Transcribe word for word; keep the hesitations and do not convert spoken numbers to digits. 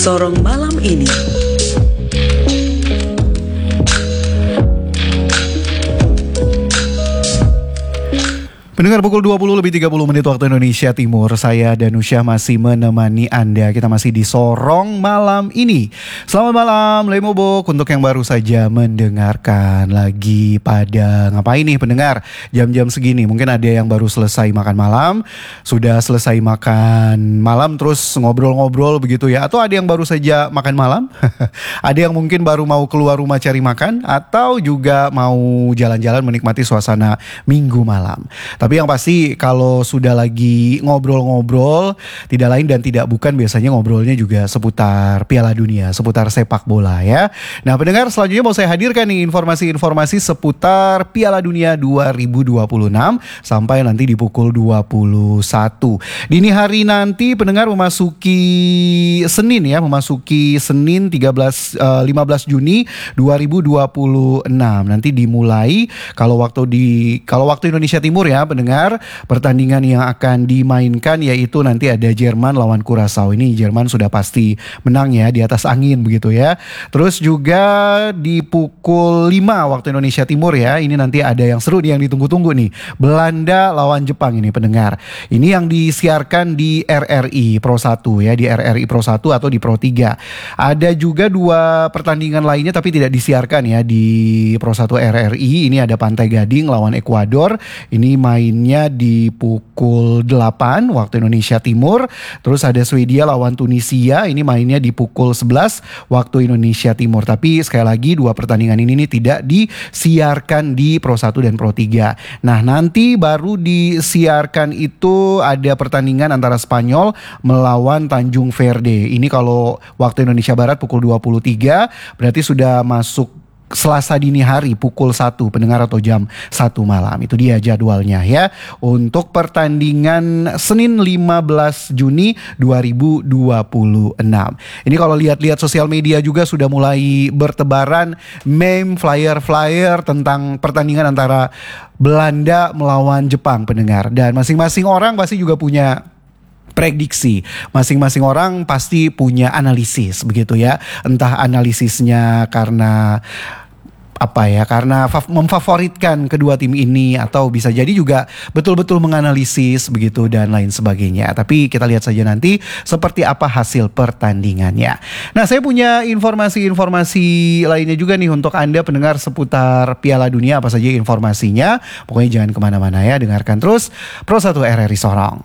Sorong malam ini. Pendengar, pukul dua puluh lebih tiga puluh menit waktu Indonesia Timur. Saya Danusyah masih menemani Anda. Kita masih di Sorong malam ini. Selamat malam Lemobok. Untuk yang baru saja mendengarkan, lagi pada ngapain nih pendengar? Jam-jam segini mungkin ada yang baru selesai makan malam, sudah selesai makan malam terus ngobrol-ngobrol begitu ya. Atau ada yang baru saja makan malam. Ada yang mungkin baru mau keluar rumah cari makan, atau juga mau jalan-jalan menikmati suasana minggu malam. Tapi yang pasti kalau sudah lagi ngobrol-ngobrol, tidak lain dan tidak bukan biasanya ngobrolnya juga seputar Piala Dunia, seputar sepak bola ya. Nah pendengar, selanjutnya mau saya hadirkan nih informasi-informasi seputar Piala Dunia dua ribu dua puluh enam sampai nanti di pukul dua puluh satu. Dini hari nanti pendengar memasuki Senin ya, memasuki Senin tiga belas, lima belas Juni dua ribu dua puluh enam. Nanti dimulai kalau waktu di kalau waktu Indonesia Timur ya pendengar, pertandingan yang akan dimainkan yaitu nanti ada Jerman lawan Kurasau. Ini Jerman sudah pasti menang ya, di atas angin begitu ya. Terus juga di pukul lima waktu Indonesia Timur ya, ini nanti ada yang seru nih, yang ditunggu-tunggu nih, Belanda lawan Jepang ini pendengar. Ini yang disiarkan di R R I Pro satu ya, di R R I Pro satu atau di Pro tiga. Ada juga dua pertandingan lainnya tapi tidak disiarkan ya di Pro satu R R I. Ini ada Pantai Gading lawan Ekuador. Ini mainnya di pukul delapan waktu Indonesia Timur. Terus ada Swedia lawan Tunisia, ini mainnya di pukul sebelas waktu Indonesia Timur. Tapi sekali lagi dua pertandingan ini nih tidak disiarkan di Pro satu dan Pro tiga. Nah nanti baru disiarkan itu ada pertandingan antara Spanyol melawan Tanjung Verde. Ini kalau waktu Indonesia Barat pukul dua puluh tiga, berarti sudah masuk Selasa dini hari pukul satu pendengar, atau jam satu malam. Itu dia jadwalnya ya untuk pertandingan Senin lima belas Juni dua ribu dua puluh enam. Ini kalau lihat-lihat sosial media juga sudah mulai bertebaran meme, flyer-flyer tentang pertandingan antara Belanda melawan Jepang pendengar. Dan masing-masing orang pasti juga punya prediksi, masing-masing orang pasti punya analisis begitu ya. Entah analisisnya karena apa ya, karena fav- memfavoritkan kedua tim ini, atau bisa jadi juga betul-betul menganalisis begitu dan lain sebagainya. Tapi kita lihat saja nanti seperti apa hasil pertandingannya. Nah saya punya informasi-informasi lainnya juga nih untuk Anda pendengar seputar Piala Dunia. Apa saja informasinya, pokoknya jangan kemana-mana ya, dengarkan terus Pro satu R R I Sorong.